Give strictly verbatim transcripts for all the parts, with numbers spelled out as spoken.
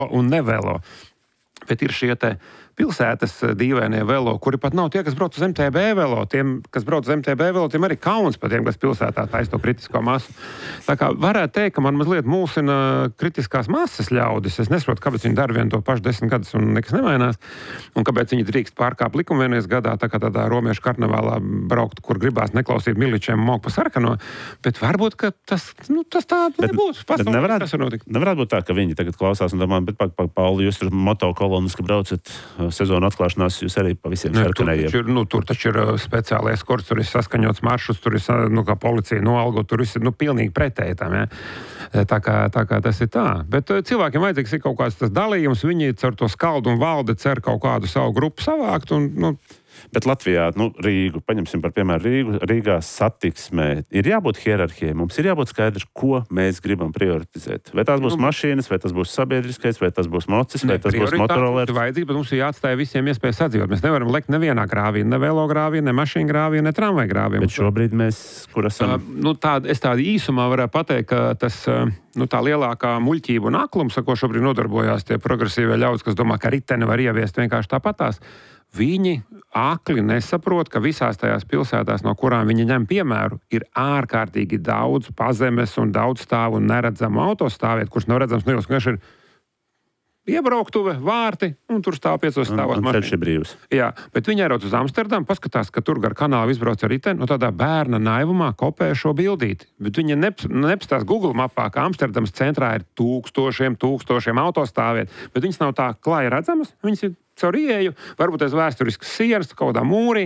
un nevelo. Bet ir šie te pilsētas dīvainie velo, kuri pat nav tie, kas brauc uz M T B velo. Tiem, kas brauc uz M T B velo, tiem arī kauns par tiem, kas pilsētā taisa to kritisko masu. Tā kā varētu teikt, ka man mazliet mūsina kritiskās masas ļaudis. Es nesaprotu, kāpēc viņi dara vienu to pašu desmit gadus un nekas nemainās. Un kāpēc viņi drīkst pārkāpt likumu vienreiz gadā, tā kā tādā romiešu karnevālā braukt, kur gribās neklausīt miličiem mok pa sarkano. Bet varbūt, ka tas, nu, tas tā nebūs. Bet, bet nevarētu, nevarētu būt tā, ka viņi tagad klausās un domā, bet, pa, pa, Pauli, jūs tur motokolonus, ka braucat sezonu atklāšanās, jūs arī pa visiem sarkanējiem. Tur, nu, tur taču ir speciāli eskorts, tur ir saskaņots maršruts, tur ir, nu, kā policija noalgo, tur ir, nu, pilnīgi pretēji tam, ja. Tā kā, tā kā tas ir tā. Bet cilvēkiem vajadzīgs ir kaut kāds tas dalījums, viņi cer to skaldu un valde cer kaut kādu savu grupu savākt un, nu, Bet Latvijā, nu, Rīgu, paņemsim par piemēru Rīgu, Rīgā satiksmē ir jābūt hierarhijai, mums ir jābūt skaidrs, ko mēs gribam prioritizēt. Vai tās būs nu, mašīnas, vai tas būs sabiedriskais, vai tas būs mocis, vai tas būs motorolērs. Vajadzīgi, bet mums ir jāatstāja visiem iespēju sadzīvot. Mēs nevaram lekt nevienā grāvī, ne velo grāvī, ne mašīnu grāvī, ne tramvaju grāvī. Bet šobrīd mēs, kur esam? Uh, nu, tād, es tādu īsumā varētu pateikt, ka tas, uh, nu, tā lielākā muļķība un aklums, ar ko šobrīd nodarbojās tie progresīvie ļaudis, kas domā, ka riteni var ieviest vienkārši tāpatās. Viņi akli nesaprot, ka visās tajās pilsētās, no kurām viņi ņem piemēru, ir ārkārtīgi daudz pazemes un daudz stāvu un neredzamu autostāvietu, kurš nav redzams, nu, jau ir iebrauktuve, vārti, un tur stāv piecos stāvos mašīnas. Un ceļš ir brīvs. Jā, bet viņi ierauc uz Amsterdamu, paskatās, ka tur gar kanālu izbrauc ar riteni, un tādā bērna naivumā kopē šo bildīti. Bet viņi nep, nepastās Google mapā, ka Amsterdamas centrā ir tūkstošiem, tūkstošiem autostāvietu, bet viņas nav tā klāja redzamas, viņas ir caur ieeju, varbūt aiz vēsturiskas sienas, kaut kādā mūrī.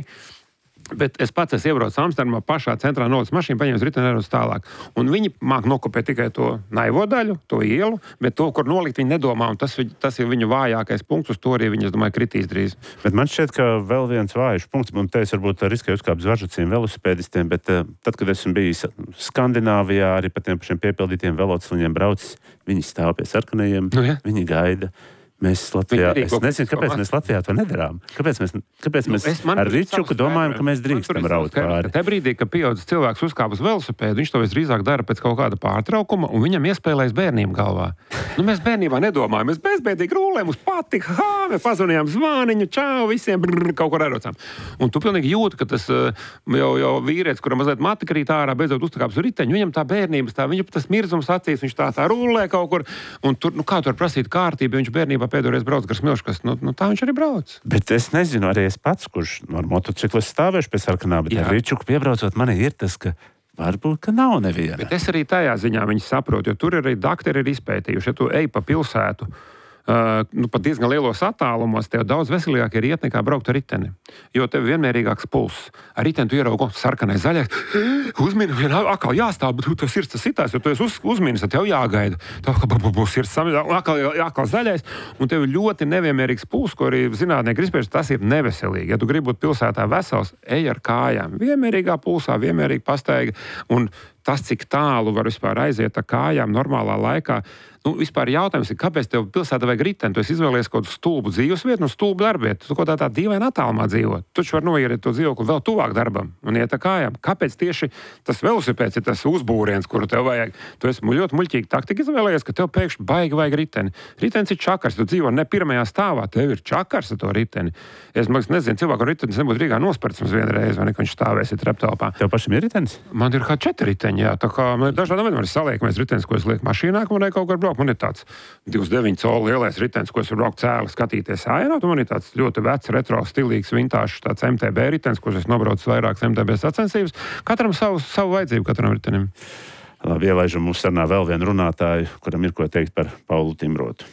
Bet es pats esmu iebraucis Amsterdamā pašā centrā nolicis mašīnu, paņēmis riteni nedaudz tālāk. Un viņi māk nokopēt tikai to naivo daļu, to ielu, bet to, kur nolikt, viņi nedomā, un tas, tas ir viņu vājākais punkts, uz to arī viņi, es domāju, kritīs drīz. Bet man šķiet, ka vēl viens vājš punkts, un te es varbūt riskēju uzkāpt zvaržacīm velosipēdistiem, bet uh, tad, kad esmu bijis Skandināvijā, arī pa tiem pašiem piepildītiem veloceliņiem braucis, viņi stāv pie sarkanajiem, nu, ja. Viņi gaida. Mēs Latvijā, es nezinu, kāpēc mēs Latvijā to nedarām. Kāpēc mēs, kāpēc mēs es, ar Ričuku domājam, ka mēs drīkstam raut pāri? Te brīdī, kad pieaudzis cilvēks uzkāp uz velosipēdu, viņš to visdrīzāk dara pēc kaut kāda pārtraukuma, un viņam iespēlējas bērnību galvā. Nu, mēs bērnībā nedomājam, mēs bezbēdīgi rūlējam uz patika, hā, mēs pazvanījām zvāniņu, čau, visiem brrr, kaut kur aerocām. Un tu pilnīgi jūti, ka tas jau, jau vīrietis, kuram mazliet mati krīt ārā, beidzot uztakāps uz riteņu, viņam tā bērnības, tā, viņam tas mirzums acīs, viņš tā tā rūlē kaut kur, un tur, nu, kā tur prasīt kārtību, viņš bērnībā pēdējoreiz brauc gar Smilškas, nu, nu tā viņš arī brauc. Bet es nezinu, arī es pats, kurš ar motociklu stāvēšu pie sarkanā, bet ar Ričuku piebraucot, man ir tas, ka varbūt, ka nav neviena. Bet es arī tajā ziņā viņu saprotu, jo tur arī dakteri ir izpētījuši, ja tu ej pa pilsētu, Uh, nu, pat diezgan lielos attālumos, tev daudz veselīgāk ir iet nekā braukt ar riteni. Jo tev vienmērīgāks pulss. Ar riteni tu ieraugi sarkanais, zaļais, uzmini, ja atkal jāstāv, bet tu sirds tas sitās, jo tu esi uz, uzminis, tad tev jāgaida. Tev būs sirds samidās, atkal, atkal zaļais, un tev ir ļoti nevienmērīgs pulss, ko arī zinātnieki izpēst, tas ir neveselīgi. Ja tu gribi būt pilsētā vesels, ej ar kājām. Vienmērīgā pulsā, vienmērīgi pastaiga, un tas, cik tālu var vispār aiziet ar kājām normālā laikā. Nu, vispār jautājums ir, kāpēc tev pilsētā vajag riteni? Tu esi izvēlējies kaut kādu stulbu dzīvesvietu un stulbu darbvietu. Tu kaut tā tā dīvaini attālumā dzīvo. Tu taču var noiet to dzīvokli vēl tuvāk darbam un iet ar kājām. Kāpēc tieši tas velosipēds ir tas uzbūriens, kuru tev vajag? Tu esi ļoti muļķīgi taktika izvēlējies, ka tev pēkšņi baigi vajag riteni. Ritens ir čakars, tu dzīvo ne pirmajā stāvā, tev ir čakars ar to riteni. Es nezinu, cilvēku ritenis nebūtu Rīgā nospērts mums vienreiz, vai ne, ka viņš stāvēs ir treptelpā. Tev pašam ir ritenis? Man ir kā četri riteņi, jā. Tā kā man ir dažādi veidi, man ir saliekamies ritenis, ko es lieku mašīnā, ka man ir kaut kā braukt. Man ir tāds divdesmit deviņi colu lielais ritenis, ko es varu braukt cēli skatīties ēnā. Man ir tāds ļoti vecs, retro, stilīgs, vintāžs tāds M T B ritenis, ko es nobraucu vairākas M T B sacensības. Katram savu, savu vajadzību, katram ritenim. Labi, ielaižam mūsu sarunā vēl vienu runātāju, kuram ir ko teikt par Paulu Timrotu.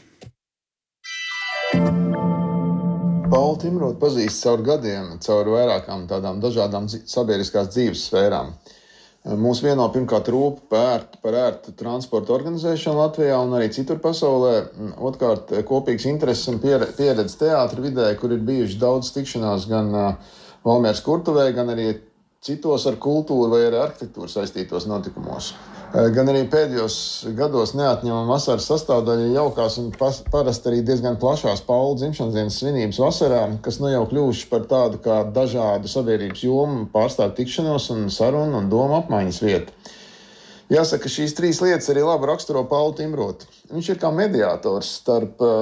Paulu Timrotu pazīst caur gadiem, caur vairākām tādām dažādām sabiedriskās dzīves sfērām. Mūs vieno pirmkārt rūp par ērtu, par ērtu transporta organizēšanu Latvijā un arī citur pasaulē. Otkārt, kopīgs intereses un pieredze teātra vidē, kur ir bijuši daudz tikšanās gan Valmieras kurtuvē, gan arī citos ar kultūru vai ar arhitektūru saistītos notikumos. Gan arī pēdējos gados neatņemama vasaras sastāvdaļa jaukās un pas, parasti arī diezgan plašās Paulu dzimšanas dienas svinības vasarā, kas nu jau kļuvuši par tādu kā dažādu sabiedrības jomu pārstāvju tikšanos un sarunu un domu apmaiņas vietu. Jāsaka, šīs trīs lietas arī labi raksturo Paulu Timrotu. Viņš ir kā mediātors starp